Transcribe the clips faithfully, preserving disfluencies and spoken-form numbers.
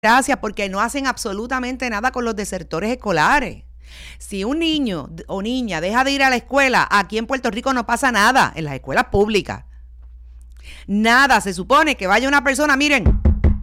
Gracias, porque no hacen absolutamente nada con los desertores escolares. Si un niño o niña deja de ir a la escuela, aquí en Puerto Rico no pasa nada, en las escuelas públicas. Nada, se supone que vaya una persona, miren,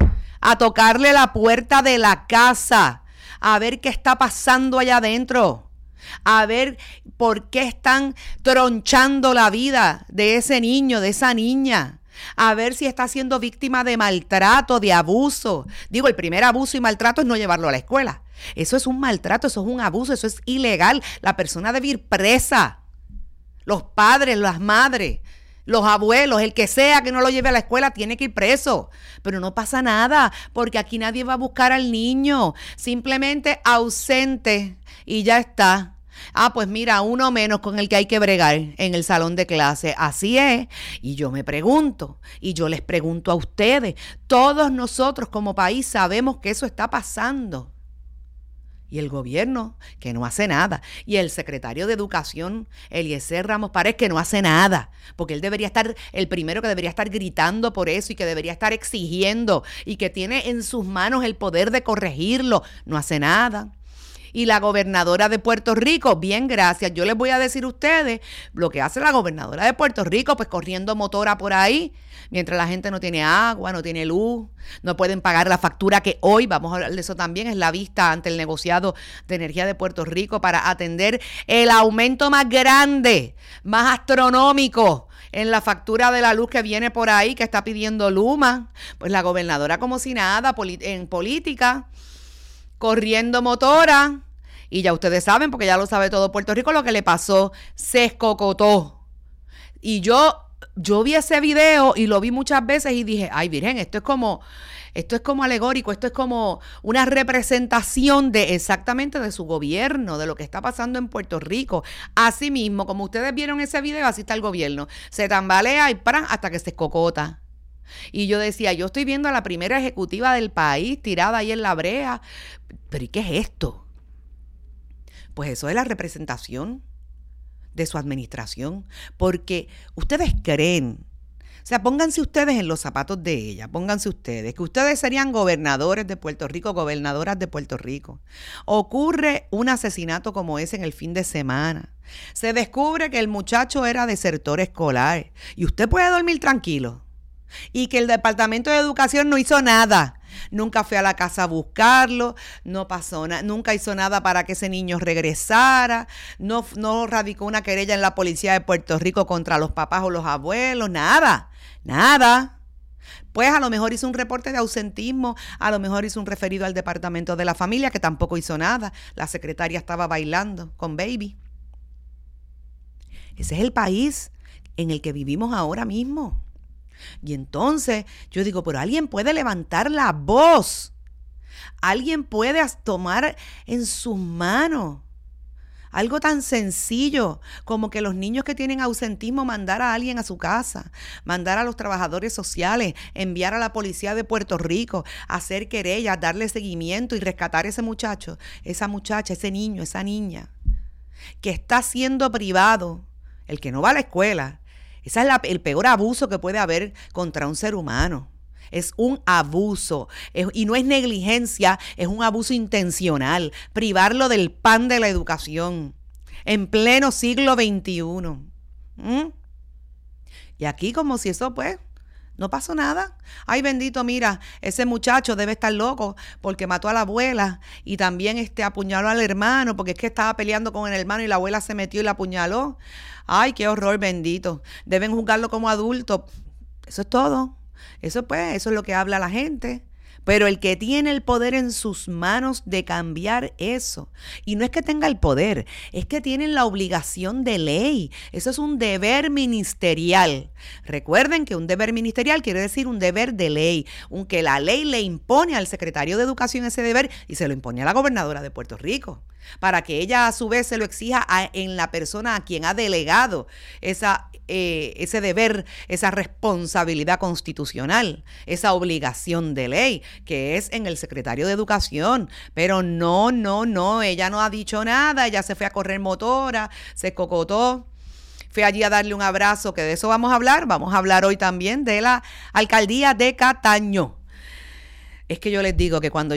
a tocarle la puerta de la casa, a ver qué está pasando allá adentro, a ver por qué están tronchando la vida de ese niño, de esa niña, a ver si está siendo víctima de maltrato, de abuso. Digo, el primer abuso y maltrato es no llevarlo a la escuela. Eso es un maltrato, eso es un abuso, eso es ilegal. La persona debe ir presa. Los padres, las madres, los abuelos, el que sea que no lo lleve a la escuela tiene que ir preso. Pero no pasa nada, porque aquí nadie va a buscar al niño. Simplemente ausente y ya está. Ah, pues mira, uno menos con el que hay que bregar en el salón de clase. Así es. Y yo me pregunto, y yo les pregunto a ustedes, todos nosotros como país sabemos que eso está pasando. Y el gobierno, que no hace nada. Y el secretario de Educación, Eliezer Ramos Párez, que no hace nada. Porque él debería estar, el primero que debería estar gritando por eso y que debería estar exigiendo y que tiene en sus manos el poder de corregirlo. No hace nada. Y la gobernadora de Puerto Rico, bien, gracias. Yo les voy a decir a ustedes lo que hace la gobernadora de Puerto Rico, pues corriendo motora por ahí, mientras la gente no tiene agua, no tiene luz, no pueden pagar la factura que hoy, vamos a hablar de eso también, es la vista ante el negociado de energía de Puerto Rico para atender el aumento más grande, más astronómico en la factura de la luz que viene por ahí, que está pidiendo Luma. Pues la gobernadora como si nada, en política, corriendo motora, y ya ustedes saben, porque ya lo sabe todo Puerto Rico, lo que le pasó, se escocotó. Y yo, yo vi ese video y lo vi muchas veces y dije, ay virgen, esto es como, esto es como alegórico, esto es como una representación de exactamente de su gobierno, de lo que está pasando en Puerto Rico. Así mismo, como ustedes vieron ese video, así está el gobierno. Se tambalea y ¡pran! Hasta que se escocota. Y yo decía, yo estoy viendo a la primera ejecutiva del país tirada ahí en la brea, pero ¿y qué es esto? Pues eso es la representación de su administración, porque ustedes creen, o sea, pónganse ustedes en los zapatos de ella, pónganse ustedes, que ustedes serían gobernadores de Puerto Rico, gobernadoras de Puerto Rico. Ocurre un asesinato como ese en el fin de semana. Se descubre que el muchacho era desertor escolar y usted puede dormir tranquilo. Y que el Departamento de Educación no hizo nada. Nunca fue a la casa a buscarlo, no pasó nada, nunca hizo nada para que ese niño regresara, no, no radicó una querella en la policía de Puerto Rico contra los papás o los abuelos, nada, nada. Pues a lo mejor hizo un reporte de ausentismo, a lo mejor hizo un referido al Departamento de la Familia, que tampoco hizo nada. La secretaria estaba bailando con Baby. Ese es el país en el que vivimos ahora mismo. Y entonces yo digo, pero alguien puede levantar la voz, alguien puede tomar en sus manos algo tan sencillo como que los niños que tienen ausentismo mandar a alguien a su casa, mandar a los trabajadores sociales, enviar a la policía de Puerto Rico, hacer querellas, darle seguimiento y rescatar a ese muchacho, esa muchacha, ese niño, esa niña que está siendo privado, el que no va a la escuela. Ese es la, el peor abuso que puede haber contra un ser humano. Es un abuso. Es, y no es negligencia, es un abuso intencional. Privarlo del pan de la educación en pleno siglo veintiuno. ¿Mm? Y aquí como si eso pues no pasó nada. Ay bendito, mira, ese muchacho debe estar loco porque mató a la abuela y también este, apuñaló al hermano porque es que estaba peleando con el hermano y la abuela se metió y la apuñaló. Ay, qué horror, bendito. Deben juzgarlo como adulto. Eso es todo. Eso pues, eso es lo que habla la gente. Pero el que tiene el poder en sus manos de cambiar eso, y no es que tenga el poder, es que tienen la obligación de ley. Eso es un deber ministerial. Recuerden que un deber ministerial quiere decir un deber de ley, aunque la ley le impone al secretario de Educación ese deber y se lo impone a la gobernadora de Puerto Rico, para que ella a su vez se lo exija a, en la persona a quien ha delegado esa, eh, ese deber, esa responsabilidad constitucional, esa obligación de ley, que es en el secretario de Educación. Pero no, no, no, ella no ha dicho nada, ella se fue a correr motora, se cocotó, fue allí a darle un abrazo, que de eso vamos a hablar, vamos a hablar hoy también de la alcaldía de Cataño. Es que yo les digo que cuando